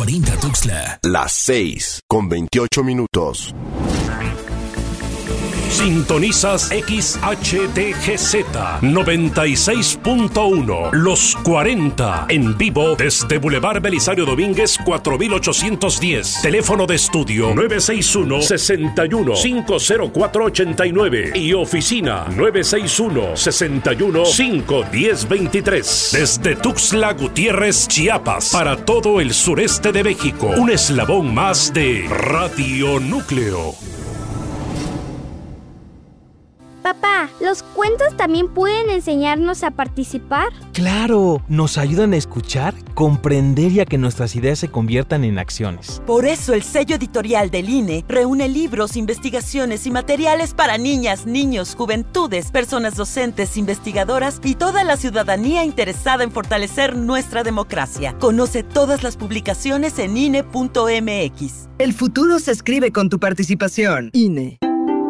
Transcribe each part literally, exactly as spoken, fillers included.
cuarenta Tuxtla. Las seis con veintiocho minutos. Sintonizas X H D G Z noventa y seis punto uno, Los cuarenta, en vivo desde Boulevard Belisario Domínguez cuatro mil ochocientos diez. Teléfono de estudio nueve seis uno, seis uno, cinco cero cuatro ocho nueve y oficina nueve seis uno, seis uno, cinco uno cero dos tres. Desde Tuxtla Gutiérrez, Chiapas, para todo el sureste de México, un eslabón más de Radio Núcleo. Papá, ¿los cuentos también pueden enseñarnos a participar? ¡Claro! Nos ayudan a escuchar, comprender y a que nuestras ideas se conviertan en acciones. Por eso el sello editorial del I N E reúne libros, investigaciones y materiales para niñas, niños, juventudes, personas docentes, investigadoras y toda la ciudadanía interesada en fortalecer nuestra democracia. Conoce todas las publicaciones en I N E punto M X. El futuro se escribe con tu participación. I N E.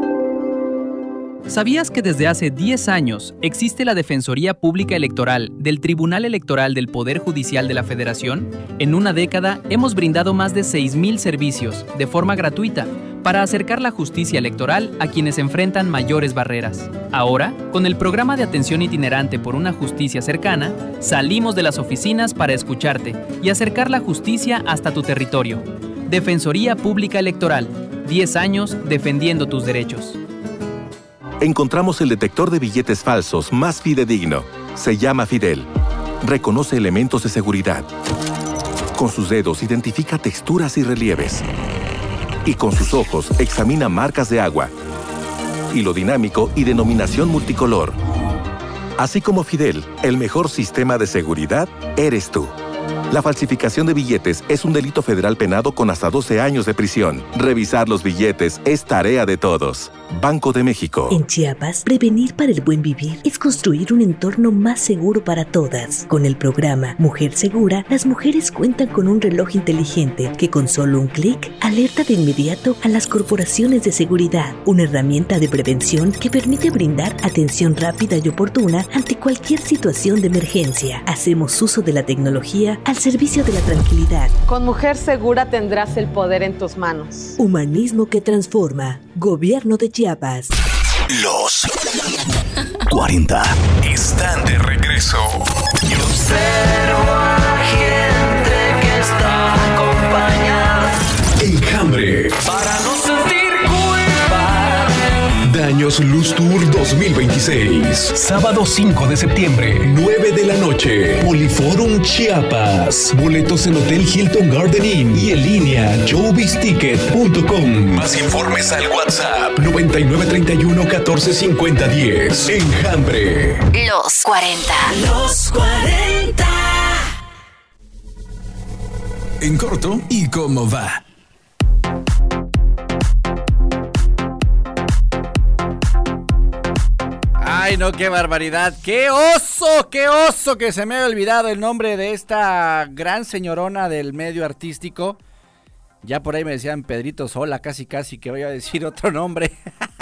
¿Sabías que desde hace diez años existe la Defensoría Pública Electoral del Tribunal Electoral del Poder Judicial de la Federación? En una década hemos brindado más de seis mil servicios de forma gratuita para acercar la justicia electoral a quienes enfrentan mayores barreras. Ahora, con el programa de atención itinerante por una justicia cercana, salimos de las oficinas para escucharte y acercar la justicia hasta tu territorio. Defensoría Pública Electoral, diez años defendiendo tus derechos. Encontramos el detector de billetes falsos más fidedigno. Se llama Fidel. Reconoce elementos de seguridad. Con sus dedos identifica texturas y relieves. Y con sus ojos examina marcas de agua. Hilo dinámico y denominación multicolor. Así como Fidel, el mejor sistema de seguridad eres tú. La falsificación de billetes es un delito federal penado con hasta doce años de prisión. Revisar los billetes es tarea de todos. Banco de México. En Chiapas, prevenir para el buen vivir es construir un entorno más seguro para todas. Con el programa Mujer Segura, las mujeres cuentan con un reloj inteligente que con solo un clic alerta de inmediato a las corporaciones de seguridad. Una herramienta de prevención que permite brindar atención rápida y oportuna ante cualquier situación de emergencia. Hacemos uso de la tecnología al servicio de la tranquilidad. Con Mujer Segura tendrás el poder en tus manos. Humanismo que transforma. Gobierno de Chiapas. Los cuarenta están de regreso. Y observo a la gente que está acompañada. Enjambre. Para no sentir culpa. Daños Luz Tour dos mil veintiséis. Sábado cinco de septiembre, nueve de la noche. Poliforum Chiapas. Boletos en Hotel Hilton Garden Inn y en línea showbiz ticket punto com. Más informes al WhatsApp noventa y nueve treinta y uno catorce cincuenta diez. Enjambre. Los cuarenta. Los cuarenta. En corto, ¿y cómo va? Ay, no, qué barbaridad, qué oso, qué oso que se me ha olvidado el nombre de esta gran señorona del medio artístico. Ya por ahí me decían Pedrito Sola, casi casi que voy a decir otro nombre.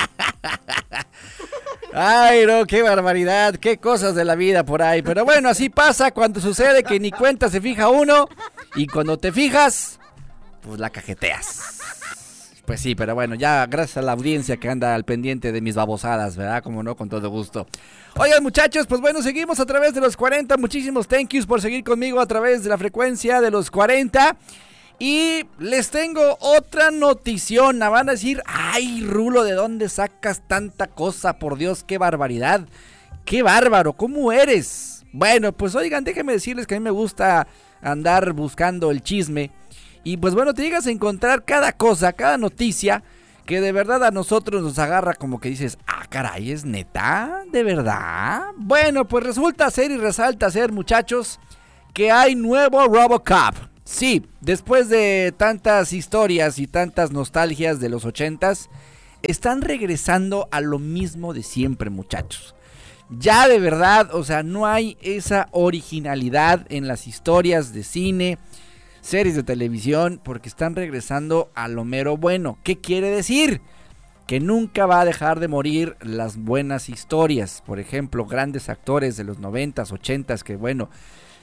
Ay, no, qué barbaridad, qué cosas de la vida por ahí. Pero bueno, así pasa cuando sucede que ni cuenta se fija uno y cuando te fijas, pues la cajeteas. Pues sí, pero bueno, ya gracias a la audiencia que anda al pendiente de mis babosadas, ¿verdad? Como no, con todo gusto. Oigan, muchachos, pues bueno, seguimos a través de los cuarenta. Muchísimos thank yous por seguir conmigo a través de la frecuencia de los cuarenta. Y les tengo otra notición. Van a decir, ay, Rulo, ¿de dónde sacas tanta cosa? Por Dios, qué barbaridad. Qué bárbaro, ¿cómo eres? Bueno, pues oigan, déjenme decirles que a mí me gusta andar buscando el chisme. Y pues bueno, te llegas a encontrar cada cosa, cada noticia que de verdad a nosotros nos agarra como que dices, ah, caray, ¿es neta? ¿De verdad? Bueno, pues resulta ser y resalta ser, muchachos, que hay nuevo RoboCop. Sí, después de tantas historias y tantas nostalgias de los ochentas, están regresando a lo mismo de siempre, muchachos. Ya de verdad, o sea, no hay esa originalidad en las historias de cine, series de televisión, porque están regresando a lo mero bueno. ¿Qué quiere decir? Que nunca va a dejar de morir las buenas historias. Por ejemplo, grandes actores de los noventas, ochentas, que bueno,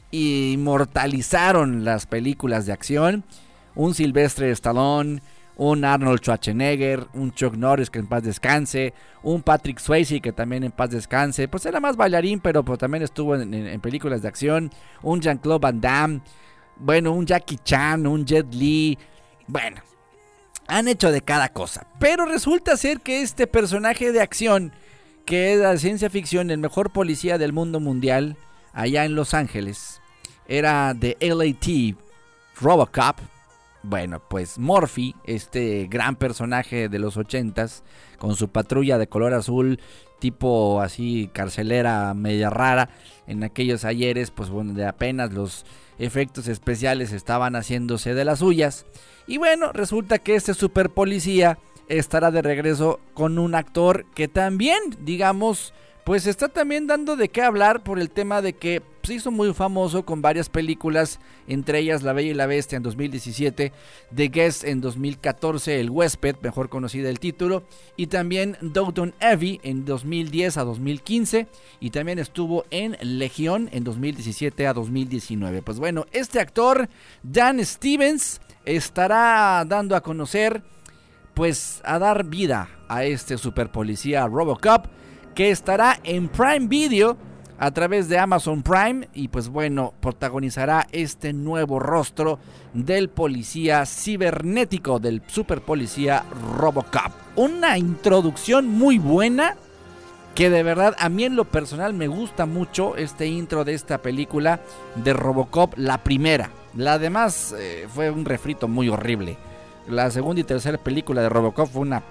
inmortalizaron las películas de acción. Un Sylvester Stallone, un Arnold Schwarzenegger, un Chuck Norris que en paz descanse, un Patrick Swayze que también en paz descanse, pues era más bailarín pero pues también estuvo en, en, en películas de acción, un Jean-Claude Van Damme, bueno, un Jackie Chan, un Jet Li, bueno, han hecho de cada cosa, pero resulta ser que este personaje de acción, que es la ciencia ficción, el mejor policía del mundo mundial, allá en Los Ángeles, era de L A T, RoboCop. Bueno, pues Murphy, este gran personaje de los ochentas, con su patrulla de color azul, tipo así carcelera media rara, en aquellos ayeres, pues bueno, de apenas los efectos especiales estaban haciéndose de las suyas. Y bueno, resulta que este super policía estará de regreso con un actor que también, digamos, pues está también dando de qué hablar por el tema de que se hizo muy famoso con varias películas, entre ellas La Bella y la Bestia en dos mil diecisiete, The Guest en dos mil catorce, El Huésped, mejor conocida el título, y también Downton Abbey en dos mil diez a dos mil quince, y también estuvo en Legión en dos mil diecisiete a dos mil diecinueve. Pues bueno, este actor, Dan Stevens, estará dando a conocer, pues a dar vida a este super policía RoboCop, que estará en Prime Video a través de Amazon Prime y pues bueno, protagonizará este nuevo rostro del policía cibernético, del super policía RoboCop. Una introducción muy buena, que de verdad a mí en lo personal me gusta mucho este intro de esta película de RoboCop, la primera. La demás eh, fue un refrito muy horrible. La segunda y tercera película de RoboCop fue una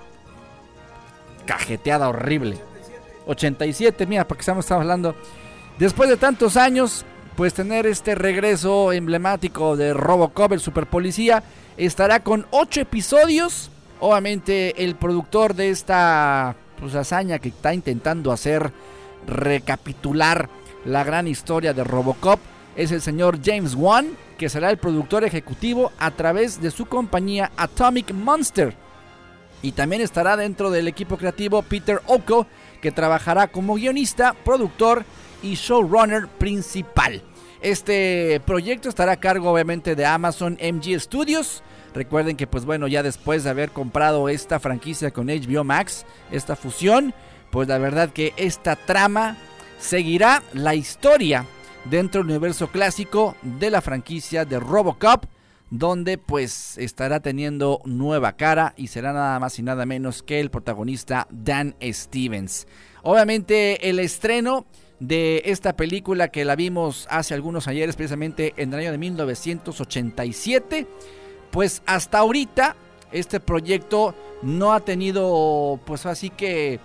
cajeteada horrible. ochenta y siete, mira, para que estamos hablando. Después de tantos años, pues tener este regreso emblemático de RoboCop, el super policía, estará con ocho episodios. Obviamente el productor de esta pues, hazaña que está intentando hacer recapitular la gran historia de RoboCop es el señor James Wan, que será el productor ejecutivo a través de su compañía Atomic Monster. Y también estará dentro del equipo creativo Peter Oko, que trabajará como guionista, productor y showrunner principal. Este proyecto estará a cargo obviamente de Amazon M G Studios. Recuerden que pues bueno, ya después de haber comprado esta franquicia con H B O Max, esta fusión, pues la verdad que esta trama seguirá la historia dentro del universo clásico de la franquicia de RoboCop, donde pues estará teniendo nueva cara y será nada más y nada menos que el protagonista Dan Stevens. Obviamente el estreno de esta película que la vimos hace algunos ayeres, precisamente en el año de mil novecientos ochenta y siete, pues hasta ahorita este proyecto no ha tenido pues así que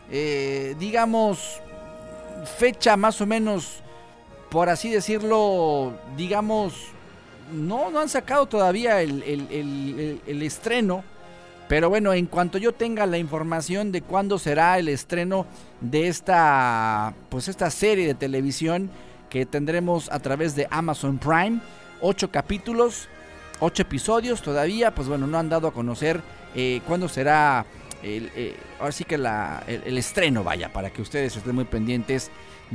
eh, digamos fecha más o menos, por así decirlo, digamos, no, no han sacado todavía el, el, el, el, el estreno. Pero bueno, en cuanto yo tenga la información de cuándo será el estreno de esta, pues esta serie de televisión que tendremos a través de Amazon Prime, ocho capítulos, ocho episodios todavía, pues bueno, no han dado a conocer eh, cuándo será el, eh, ahora sí que la, el, el estreno, vaya, para que ustedes estén muy pendientes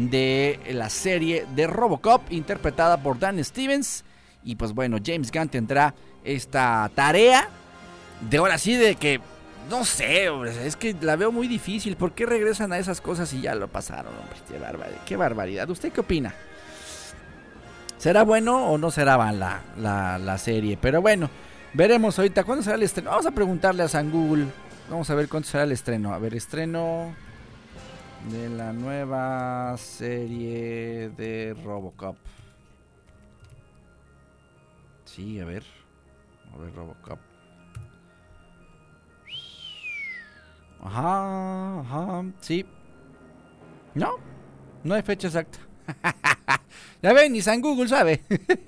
de la serie de RoboCop interpretada por Dan Stevens. Y pues bueno, James Gunn tendrá esta tarea de ahora sí de que, no sé, hombre, es que la veo muy difícil. ¿Por qué regresan a esas cosas y ya lo pasaron, hombre? Qué barbaridad, qué barbaridad. ¿Usted qué opina? ¿Será bueno o no será la, la, la serie? Pero bueno, veremos ahorita. ¿Cuándo será el estreno? Vamos a preguntarle a San Google. Vamos a ver cuándo será el estreno. A ver, estreno de la nueva serie de RoboCop. Sí, a ver. A ver, RoboCop. Ajá, ajá, sí. No, no hay fecha exacta. Ya ven, ni San Google sabe.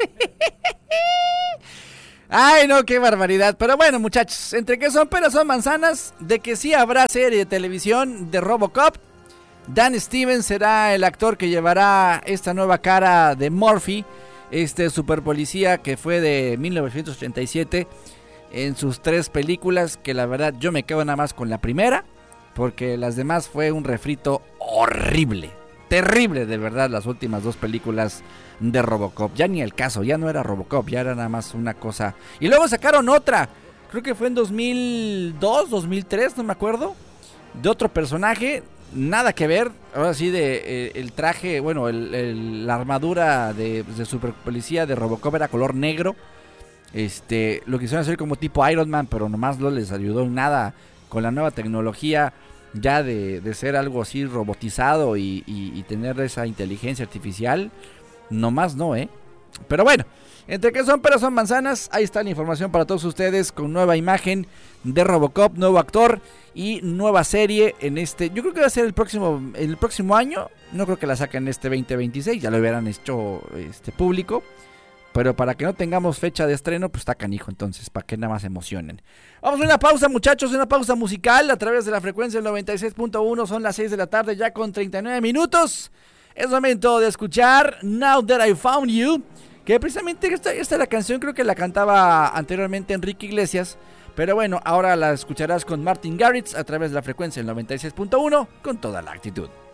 Ay, no, qué barbaridad. Pero bueno, muchachos, entre que son peras son manzanas, de que sí habrá serie de televisión de RoboCop. Dan Stevens será el actor que llevará esta nueva cara de Murphy, este super policía que fue de mil novecientos ochenta y siete en sus tres películas, que la verdad yo me quedo nada más con la primera, porque las demás fue un refrito horrible, terrible de verdad. Las últimas dos películas de Robocop. Ya ni el caso, ya no era Robocop, ya era nada más una cosa. Y luego sacaron otra, creo que fue en dos mil dos, dos mil tres, no me acuerdo, de otro personaje, nada que ver, ahora sí de eh, el traje, bueno, el, el, la armadura de, de super policía de Robocop era color negro. Este, lo quisieron hacer como tipo Iron Man, pero nomás no les ayudó en nada con la nueva tecnología ya de, de ser algo así robotizado y, y, y tener esa inteligencia artificial. Nomás no, eh. Pero bueno, entre que son peras son manzanas, ahí está la información para todos ustedes con nueva imagen de Robocop, nuevo actor y nueva serie en este. Yo creo que va a ser el próximo, el próximo año. No creo que la saquen este veinte veintiséis, ya lo hubieran hecho este público. Pero para que no tengamos fecha de estreno, pues está canijo, entonces, para que nada más se emocionen. Vamos a una pausa, muchachos, una pausa musical a través de la frecuencia del noventa y seis punto uno. Son las seis de la tarde, ya con treinta y nueve minutos. Es momento de escuchar Now That I Found You, que precisamente esta, esta es la canción, creo que la cantaba anteriormente Enrique Iglesias. Pero bueno, ahora la escucharás con Martin Garrix a través de la frecuencia del noventa y seis punto uno con toda la actitud.